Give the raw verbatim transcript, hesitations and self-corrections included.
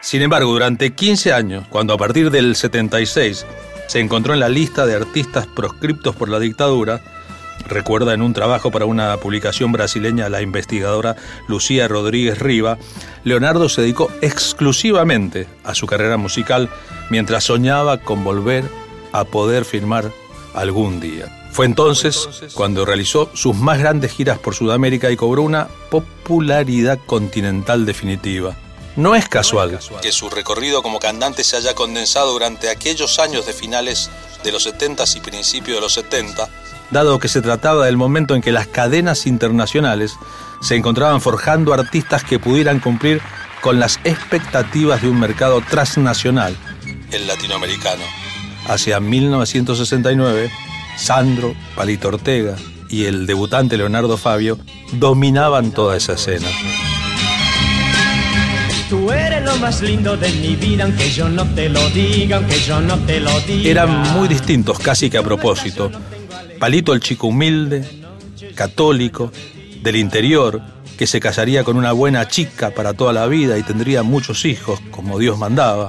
Sin embargo, durante quince años, cuando a partir del setenta y seis se encontró en la lista de artistas proscriptos por la dictadura, recuerda en un trabajo para una publicación brasileña la investigadora Lucía Rodríguez Riva, Leonardo se dedicó exclusivamente a su carrera musical mientras soñaba con volver a poder firmar algún día. Fue entonces cuando realizó sus más grandes giras por Sudamérica y cobró una popularidad continental definitiva. No es casual que su recorrido como cantante se haya condensado durante aquellos años de finales de los setenta y principios de los setenta, dado que se trataba del momento en que las cadenas internacionales se encontraban forjando artistas que pudieran cumplir con las expectativas de un mercado transnacional, el latinoamericano. Hacia mil novecientos sesenta y nueve, Sandro, Palito Ortega y el debutante Leonardo Fabio dominaban toda esa escena. Tú eres lo más lindo de mi vida, aunque yo no te lo diga, aunque yo no te lo diga. Eran muy distintos, casi que a propósito. Palito, el chico humilde, católico, del interior, que se casaría con una buena chica para toda la vida y tendría muchos hijos, como Dios mandaba.